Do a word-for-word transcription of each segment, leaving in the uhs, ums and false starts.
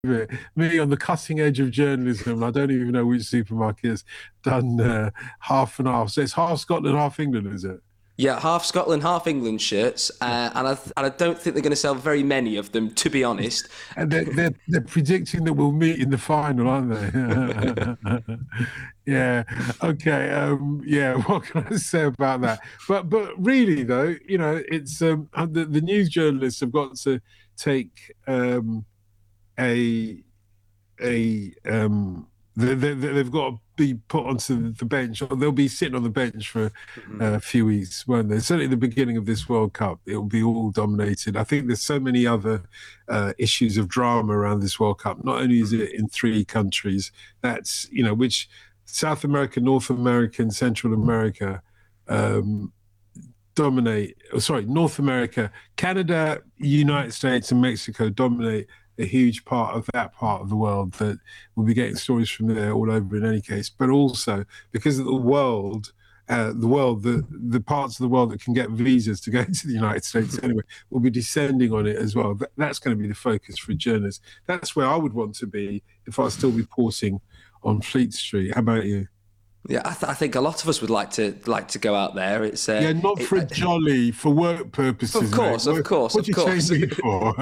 it. Me on the cutting edge of journalism. I don't even know which supermarket has done uh, half and half. So it's half Scotland, half England, is it? Yeah, half Scotland, half England shirts, uh, and I th- and I don't think they're going to sell very many of them, to be honest. And they're, they're, they're predicting that we'll meet in the final, aren't they? Yeah. Okay. Um, yeah. What can I say about that? But but really, though, you know, it's um, the, the news journalists have got to take um, a a um, they, they, they've got to be put onto the bench, or they'll be sitting on the bench for Mhm. uh, a few weeks, won't they? Certainly, at the beginning of this World Cup, it will be all dominated. I think there's so many other uh, issues of drama around this World Cup. Not only is it in three countries, that's you know, which South America, North America, and Central America. Um, dominate, oh, sorry, North America, Canada, United States, and Mexico dominate a huge part of that part of the world that we'll be getting stories from there all over in any case. But also because of the world, uh, the world, the the parts of the world that can get visas to go into the United States anyway, will be descending on it as well. That, that's going to be the focus for journalists. That's where I would want to be if I still be porting on Fleet Street. How about you? Yeah, I, th- I think a lot of us would like to like to go out there. It's uh, Yeah, not it, for a uh, jolly, for work of purposes, mate. course, of What, course, what of do you change course. me for?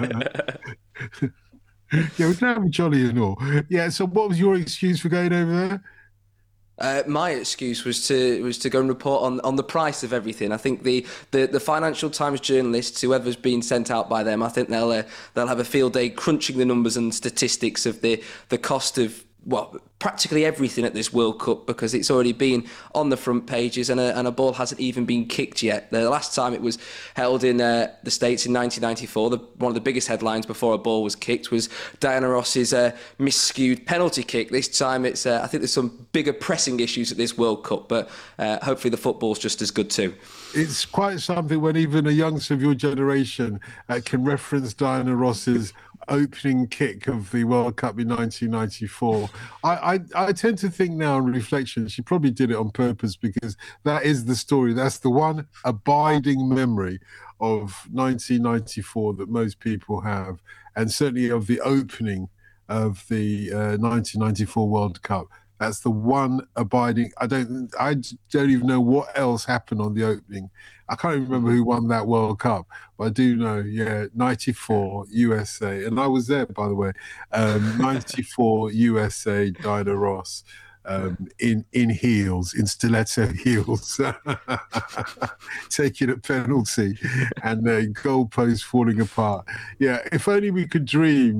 Yeah, we can have a jolly and all. Yeah, so what was your excuse for going over there? Uh, my excuse was to was to go and report on, on the price of everything. I think the, the, the Financial Times journalists, whoever's been sent out by them, I think they'll uh, they'll have a field day crunching the numbers and statistics of the the cost of well practically everything at this World Cup, because it's already been on the front pages and a, and a ball hasn't even been kicked yet. The last time it was held in uh, the States in nineteen ninety-four, the, one of the biggest headlines before a ball was kicked was Diana Ross's uh, miscued penalty kick. This time it's uh, I think there's some bigger pressing issues at this World Cup, but uh, hopefully the football's just as good too. It's quite something when even a youngster of your generation uh, can reference Diana Ross's opening kick of the World Cup in nineteen ninety-four. I, I, I tend to think now on reflection, she probably did it on purpose because that is the story. That's the one abiding memory of nineteen ninety-four that most people have, and certainly of the opening of the uh, nineteen ninety-four World Cup. That's the one abiding. I don't. I don't even know what else happened on the opening. I can't even remember who won that World Cup, but I do know. Yeah, ninety-four U S A, and I was there, by the way. Um, ninety-four U S A, Dinah Ross. Um, in in heels, in stiletto heels, taking a penalty, and the goalpost falling apart. Yeah, if only we could dream